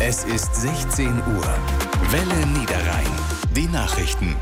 Es ist 16 Uhr. Welle Niederrhein. Die Nachrichten.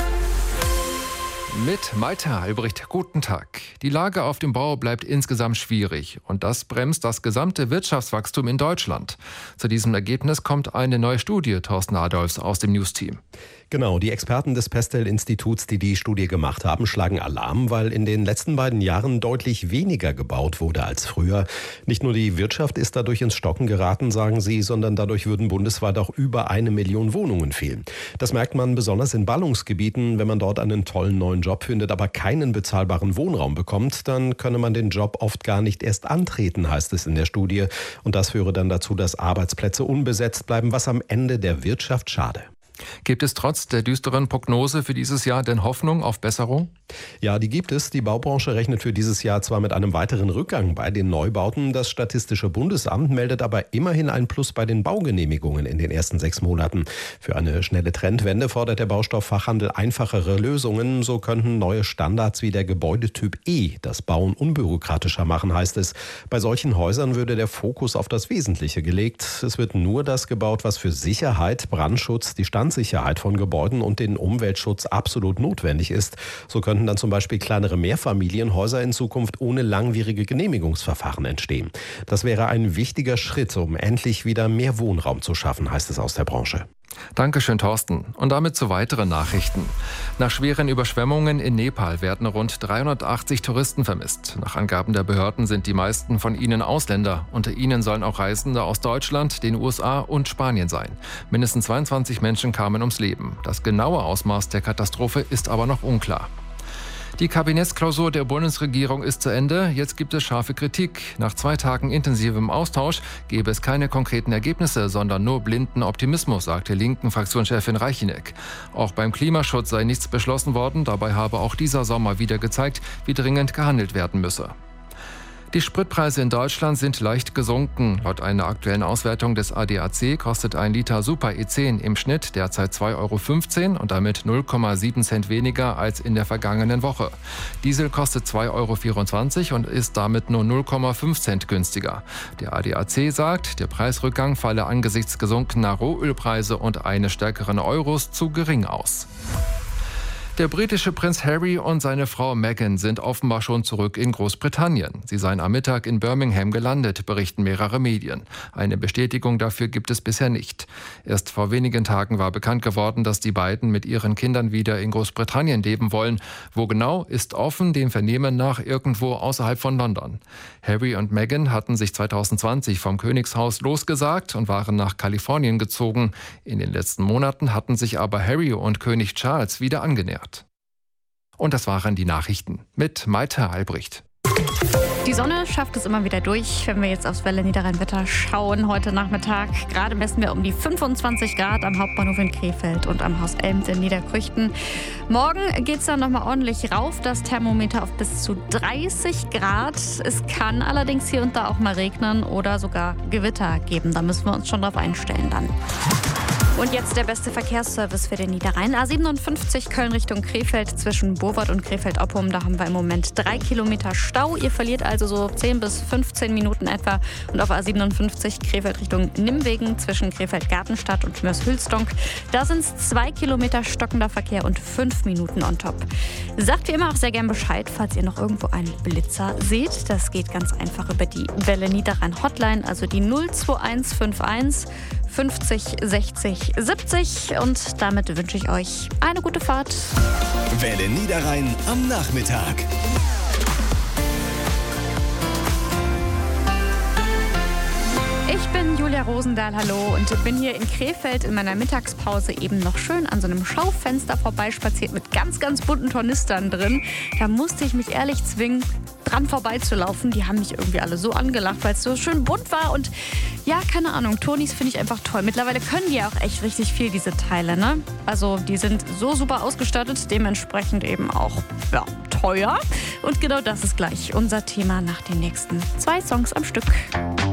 Mit Malte Albrecht, guten Tag. Die Lage auf dem Bau bleibt insgesamt schwierig und das bremst das gesamte Wirtschaftswachstum in Deutschland. Zu diesem Ergebnis kommt eine neue Studie, Thorsten Adolfs aus dem News-Team. Genau, die Experten des Pestel-Instituts, die die Studie gemacht haben, schlagen Alarm, weil in den letzten beiden Jahren deutlich weniger gebaut wurde als früher. Nicht nur die Wirtschaft ist dadurch ins Stocken geraten, sagen sie, sondern dadurch würden bundesweit auch über 1 Million Wohnungen fehlen. Das merkt man besonders in Ballungsgebieten. Wenn man dort einen tollen neuen Job findet, aber keinen bezahlbaren Wohnraum bekommt, dann könne man den Job oft gar nicht erst antreten, heißt es in der Studie. Und das führe dann dazu, dass Arbeitsplätze unbesetzt bleiben, was am Ende der Wirtschaft schade. Gibt es trotz der düsteren Prognose für dieses Jahr denn Hoffnung auf Besserung? Ja, die gibt es. Die Baubranche rechnet für dieses Jahr zwar mit einem weiteren Rückgang bei den Neubauten. Das Statistische Bundesamt meldet aber immerhin ein Plus bei den Baugenehmigungen in den ersten 6 Monaten. Für eine schnelle Trendwende fordert der Baustofffachhandel einfachere Lösungen. So könnten neue Standards wie der Gebäudetyp E das Bauen unbürokratischer machen, heißt es. Bei solchen Häusern würde der Fokus auf das Wesentliche gelegt. Es wird nur das gebaut, was für Sicherheit, Brandschutz, die Standsicherheit von Gebäuden und den Umweltschutz absolut notwendig ist. So könnten dann zum Beispiel kleinere Mehrfamilienhäuser in Zukunft ohne langwierige Genehmigungsverfahren entstehen. Das wäre ein wichtiger Schritt, um endlich wieder mehr Wohnraum zu schaffen, heißt es aus der Branche. Dankeschön, Thorsten. Und damit zu weiteren Nachrichten. Nach schweren Überschwemmungen in Nepal werden rund 380 Touristen vermisst. Nach Angaben der Behörden sind die meisten von ihnen Ausländer. Unter ihnen sollen auch Reisende aus Deutschland, den USA und Spanien sein. Mindestens 22 Menschen kamen ums Leben. Das genaue Ausmaß der Katastrophe ist aber noch unklar. Die Kabinettsklausur der Bundesregierung ist zu Ende. Jetzt gibt es scharfe Kritik. Nach 2 Tagen intensivem Austausch gebe es keine konkreten Ergebnisse, sondern nur blinden Optimismus, sagte Linken-Fraktionschefin Reicheneck. Auch beim Klimaschutz sei nichts beschlossen worden. Dabei habe auch dieser Sommer wieder gezeigt, wie dringend gehandelt werden müsse. Die Spritpreise in Deutschland sind leicht gesunken. Laut einer aktuellen Auswertung des ADAC kostet ein Liter Super E10 im Schnitt derzeit 2,15 € und damit 0,7 Cent weniger als in der vergangenen Woche. Diesel kostet 2,24 € und ist damit nur 0,5 Cent günstiger. Der ADAC sagt, der Preisrückgang falle angesichts gesunkener Rohölpreise und eines stärkeren Euros zu gering aus. Der britische Prinz Harry und seine Frau Meghan sind offenbar schon zurück in Großbritannien. Sie seien am Mittag in Birmingham gelandet, berichten mehrere Medien. Eine Bestätigung dafür gibt es bisher nicht. Erst vor wenigen Tagen war bekannt geworden, dass die beiden mit ihren Kindern wieder in Großbritannien leben wollen. Wo genau, ist offen, dem Vernehmen nach irgendwo außerhalb von London. Harry und Meghan hatten sich 2020 vom Königshaus losgesagt und waren nach Kalifornien gezogen. In den letzten Monaten hatten sich aber Harry und König Charles wieder angenähert. Und das waren die Nachrichten mit Malte Albrecht. Die Sonne schafft es immer wieder durch, wenn wir jetzt aufs Welle Niederrhein-Wetter schauen. Heute Nachmittag gerade messen wir um die 25 Grad am Hauptbahnhof in Krefeld und am Haus Elms in Niederkrüchten. Morgen geht es dann nochmal ordentlich rauf, das Thermometer auf bis zu 30 Grad. Es kann allerdings hier und da auch mal regnen oder sogar Gewitter geben. Da müssen wir uns schon drauf einstellen dann. Und jetzt der beste Verkehrsservice für den Niederrhein. A57 Köln Richtung Krefeld zwischen Burwart und Krefeld-Oppum. Da haben wir im Moment 3 Kilometer Stau. Ihr verliert also so 10 bis 15 Minuten etwa. Und auf A57 Krefeld Richtung Nimwegen zwischen Krefeld-Gartenstadt und Mörs-Hülstonk. Da sind es 2 Kilometer stockender Verkehr und 5 Minuten on top. Sagt wie immer auch sehr gern Bescheid, falls ihr noch irgendwo einen Blitzer seht. Das geht ganz einfach über die Welle Niederrhein Hotline, also die 02151 50 60 70. Und damit wünsche ich euch eine gute Fahrt. Welle Niederrhein am Nachmittag. Ich bin Julia Rosendahl, hallo, und bin hier in Krefeld in meiner Mittagspause eben noch schön an so einem Schaufenster vorbeispaziert mit ganz, ganz bunten Tornistern drin. Da musste ich mich ehrlich zwingen, dran vorbeizulaufen. Die haben mich irgendwie alle so angelacht, weil es so schön bunt war. Und ja, keine Ahnung, Tonis finde ich einfach toll. Mittlerweile können die ja auch echt richtig viel, diese Teile, ne? Also die sind so super ausgestattet, dementsprechend eben auch teuer. Und genau das ist gleich unser Thema nach den nächsten 2 Songs am Stück.